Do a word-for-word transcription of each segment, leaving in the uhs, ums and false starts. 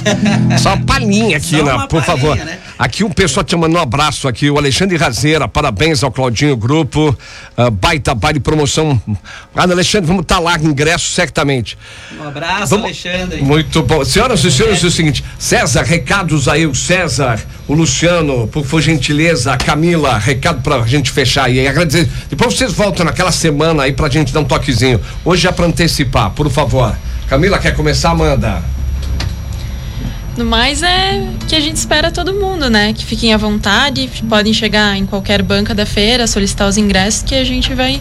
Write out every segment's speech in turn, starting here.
Só uma palhinha aqui, Só né? uma Por palhinha, favor. né? Aqui um pessoal te mandou um abraço aqui, o Alexandre Razeira, parabéns ao Claudinho Grupo, uh, baita baile promoção. Ah, Alexandre, vamos estar tá lá, ingresso certamente. Um abraço, vamos... Alexandre. Muito bom. Senhoras e senhores, é o seguinte, César, recados aí, o César, o Luciano, por, por gentileza, a Camila, recado pra gente fechar aí, agradecer. Depois vocês voltam naquela semana aí pra gente dar um toquezinho. Hoje é pra antecipar, por favor. Camila, quer começar, Amanda? No mais é que a gente espera todo mundo, né? Que fiquem à vontade, podem chegar em qualquer banca da feira, solicitar os ingressos que a gente vai,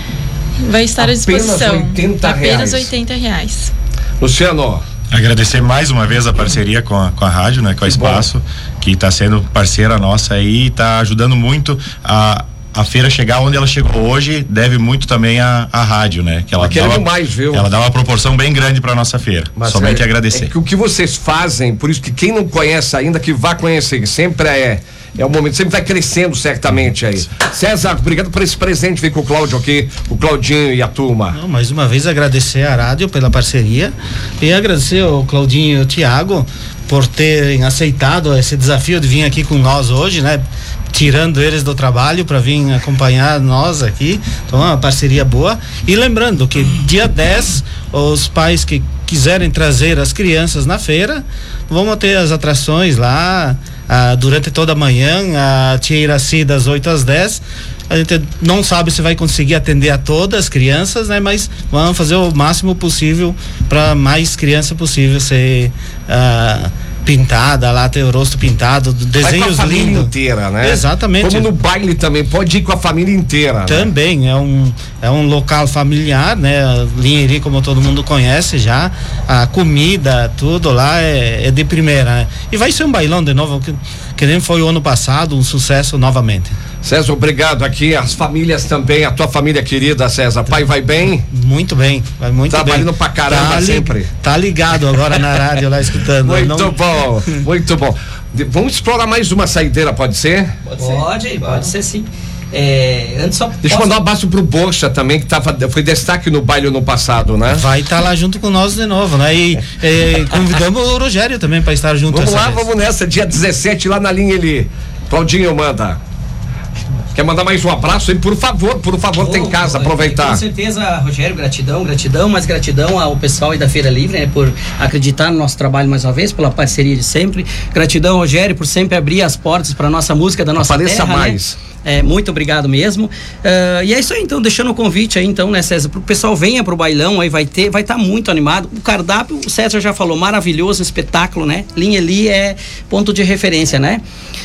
vai estar à disposição. oitenta Apenas reais. oitenta reais. Luciano. Agradecer mais uma vez a parceria com a, com a rádio, né? Com a Espaço, que está sendo parceira nossa aí e está ajudando muito a a feira chegar onde ela chegou hoje, deve muito também a, a rádio, né? Que ela dá uma, mais, viu? Ela dá uma proporção bem grande para nossa feira. Mas somente é, agradecer. É que o que vocês fazem, por isso que quem não conhece ainda, que vá conhecer, sempre é é o momento, sempre vai crescendo certamente aí. César, obrigado por esse presente, vem com o Cláudio aqui, o Claudinho e a turma. Não, mais uma vez agradecer à rádio pela parceria e agradecer ao Claudinho e ao Tiago por terem aceitado esse desafio de vir aqui com nós hoje, né? Tirando eles do trabalho para vir acompanhar nós aqui. Então é uma parceria boa. E lembrando que dia dez, os pais que quiserem trazer as crianças na feira, vamos ter as atrações lá ah, durante toda a manhã, a tia Iraci das oito às dez. A gente não sabe se vai conseguir atender a todas as crianças, né? Mas vamos fazer o máximo possível para mais criança possível ser ah, pintada lá, ter o rosto pintado, desenhos lindos. Vai com a família lindos. inteira, né? Exatamente. Como no baile também, pode ir com a família inteira. Também, né? é um é um local familiar, né? Linheri, como todo mundo conhece já, a comida, tudo lá é, é de primeira, né? E vai ser um bailão de novo, que, que nem foi o ano passado, um sucesso novamente. César, obrigado aqui, as famílias também, a tua família querida, César, pai vai bem? Muito bem, vai muito Trabalhando bem. pra caramba tá li, sempre. Tá ligado agora na rádio lá escutando. Muito não... bom, muito bom. De, vamos explorar mais uma saideira, pode ser? Pode, pode, ser. pode ser sim. É, antes só Deixa eu mandar um abraço pro Bocha também, que tava, foi destaque no baile no passado, né? Vai estar tá lá junto com nós de novo, né? E, e convidamos o Rogério também para estar junto. Vamos lá, vez. vamos nessa, dia dezessete lá na linha ele. Claudinho, manda. Quer mandar mais um abraço aí? Por favor, por favor, oh, tem casa, aproveitar. Com certeza, Rogério, gratidão, gratidão, mas gratidão ao pessoal aí da Feira Livre, né, por acreditar no nosso trabalho mais uma vez, pela parceria de sempre. Gratidão, Rogério, por sempre abrir as portas para nossa música da nossa Apareça terra, mais. Né? É, muito obrigado mesmo. Uh, e é isso aí, então, deixando o convite aí, então, né, César, pro pessoal venha pro bailão aí, vai ter, vai estar tá muito animado. O cardápio, o César já falou, maravilhoso, espetáculo, né? Linha ali é ponto de referência, né?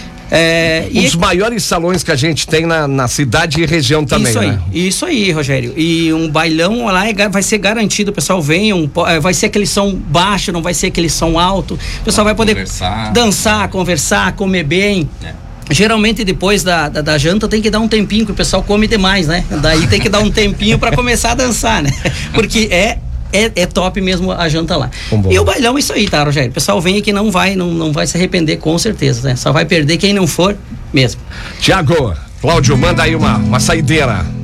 É, um e dos maiores salões que a gente tem na, na cidade e região também, isso aí, né? Isso aí, Rogério. E um bailão lá é, vai ser garantido, o pessoal vem, um, vai ser aquele som baixo, não vai ser aquele som alto. O pessoal vai poder conversar, dançar, conversar, comer bem. É. Geralmente depois da, da, da janta tem que dar um tempinho, que o pessoal come demais, né? Daí tem que dar um tempinho para começar a dançar, né? Porque é É, é top mesmo a janta lá. E o bailão é isso aí, tá, Rogério? O pessoal vem aqui, não vai, não, não vai se arrepender com certeza, né? Só vai perder quem não for mesmo. Tiago, Cláudio, manda aí uma, uma saideira.